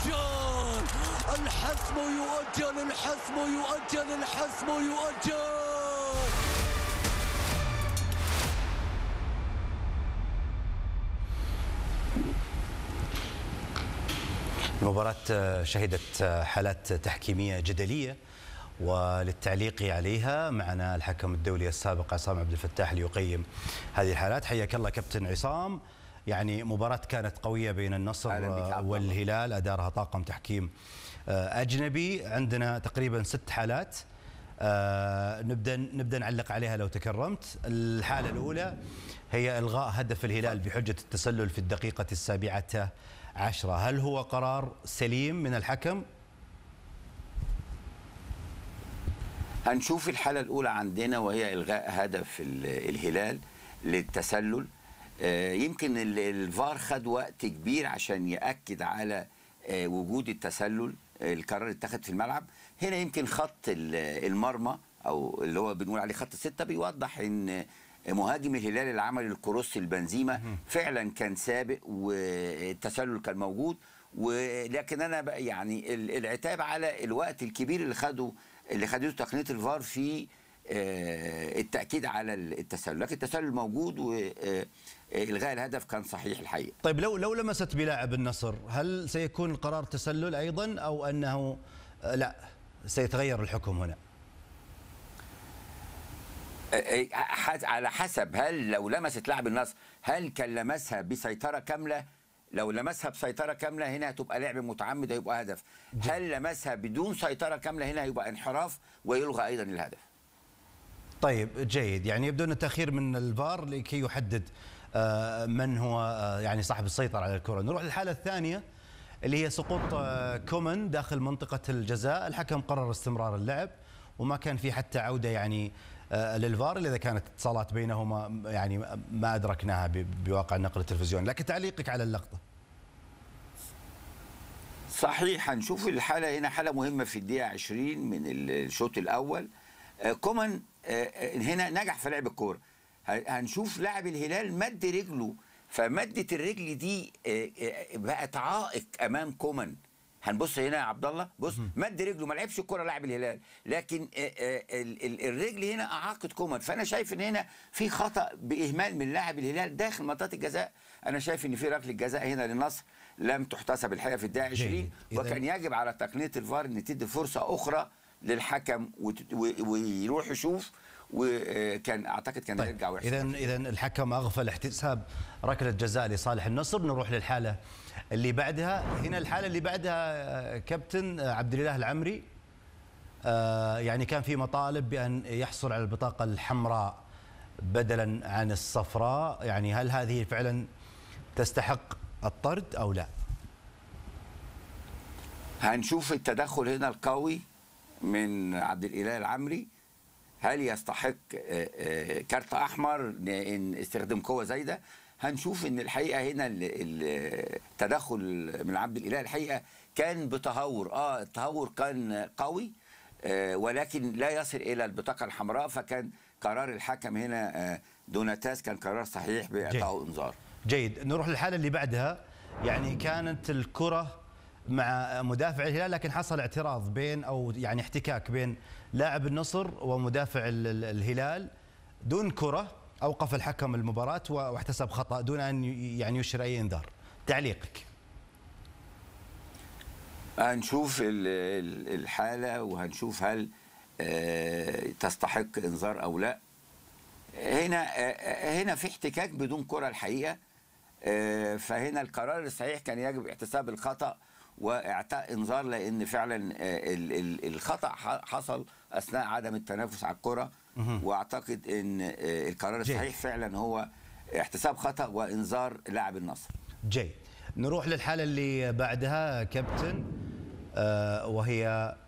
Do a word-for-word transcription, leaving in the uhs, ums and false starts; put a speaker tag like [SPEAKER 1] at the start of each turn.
[SPEAKER 1] يؤجل، الحسم يؤجل، الحسم يؤجل، الحسم يؤجل.
[SPEAKER 2] المباراة شهدت حالات تحكيمية جدلية، وللتعليق عليها معنا الحكم الدولي السابق عصام عبد الفتاح ليقيم هذه الحالات. حياك الله كابتن عصام. يعني مباراة كانت قوية بين النصر والهلال، أدارها طاقم تحكيم أجنبي. عندنا تقريبا ست حالات، آه نبدأ نبدأ نعلق عليها لو تكرمت. الحالة الأولى هي إلغاء هدف الهلال بحجة التسلل في الدقيقة السابعة عشرة. هل هو قرار سليم من الحكم؟
[SPEAKER 3] هنشوف الحالة الأولى عندنا وهي إلغاء هدف الهلال للتسلل. يمكن الفار خد وقت كبير عشان يأكد على وجود التسلل. القرار اتخذ في الملعب. هنا يمكن خط المرمى أو اللي هو بنقول عليه خط الستة بيوضح إن مهاجم الهلال اللي عمل الكروس البنزيمة فعلا كان سابق والتسلل كان موجود، ولكن أنا بقى يعني العتاب على الوقت الكبير اللي خده اللي خدته تقنية الفار في التأكيد على التسلل، لكن التسلل موجود وإلغاء الهدف كان صحيح الحقيقة.
[SPEAKER 2] طيب لو لو لمست بلاعب النصر، هل سيكون القرار تسلل أيضا أو أنه لا سيتغير الحكم هنا؟
[SPEAKER 3] على حسب، هل لو لمست لاعب النصر هل كان لمسها بسيطرة كاملة؟ لو لمسها بسيطرة كاملة هنا هتبقى لعب متعمد هيبقى هدف. هل لمسها بدون سيطرة كاملة هنا هيبقى انحراف ويلغى أيضا الهدف.
[SPEAKER 2] طيب جيد، يعني يبدو أن التأخير من الفار لكي يحدد من هو يعني صاحب السيطرة على الكرة. نروح للحالة الثانية اللي هي سقوط كومان داخل منطقة الجزاء. الحكم قرر استمرار اللعب وما كان في حتى عودة يعني للفار، إذا كانت اتصالات بينهما يعني ما أدركناها بواقع النقل التلفزيوني. لكن تعليقك على اللقطة؟
[SPEAKER 3] صحيح، هنشوف الحالة هنا حالة مهمة في الدقيقة عشرين من الشوط الأول. كومان هنا نجح في لعب الكورة. هنشوف لاعب الهلال مد رجله، فمدة الرجل دي بقت عائق أمام كومان. هنبص هنا يا عبد الله، بص مد رجله ما لعبش الكره لاعب الهلال، لكن الرجل هنا اعاقت كومان. فانا شايف ان هنا في خطا باهمال من لاعب الهلال داخل منطقه الجزاء. انا شايف ان في ركله جزاء هنا للنصر لم تحتسب الحقيقه في الدقيقه عشرين، وكان يجب على تقنيه الفار ان تدي فرصه اخرى للحكم ويروح يشوف، وكان اعتقد كان
[SPEAKER 2] طيب
[SPEAKER 3] يرجع ويحسب.
[SPEAKER 2] اذا اذا الحكم اغفل احتساب ركله جزاء لصالح النصر. نروح للحاله اللي بعدها. هنا الحاله اللي بعدها كابتن عبد الاله العمري، يعني كان في مطالب بان يحصل على البطاقه الحمراء بدلا عن الصفراء. يعني هل هذه فعلا تستحق الطرد او لا؟
[SPEAKER 3] هنشوف التدخل هنا القوي من عبد الاله العمري. هل يستحق كارت احمر ان استخدام قوه زايده؟ هنشوف ان الحقيقه هنا التدخل من عبد الاله الحقيقه كان بتهور. اه التهور كان قوي، آه ولكن لا يصل الى البطاقه الحمراء، فكان قرار الحكم هنا آه دوناتاس كان قرار صحيح باعطائه انذار.
[SPEAKER 2] جيد، نروح للحاله اللي بعدها. يعني كانت الكره مع مدافع الهلال، لكن حصل اعتراض بين او يعني احتكاك بين لاعب النصر ومدافع الهلال دون كره. اوقف الحكم المباراه واحتسب خطا دون ان يعني يشير اي انذار. تعليقك؟
[SPEAKER 3] هنشوف الحاله وهنشوف هل تستحق انذار او لا. هنا هنا في احتكاك بدون كره الحقيقه، فهنا القرار الصحيح كان يجب احتساب الخطا واعطاء انذار، لان فعلا الخطا حصل اثناء عدم التنافس على الكره. واعتقد ان القرار الصحيح فعلا هو احتساب خطا وانذار لاعب النصر.
[SPEAKER 2] جيد، نروح للحاله اللي بعدها كابتن، آه وهي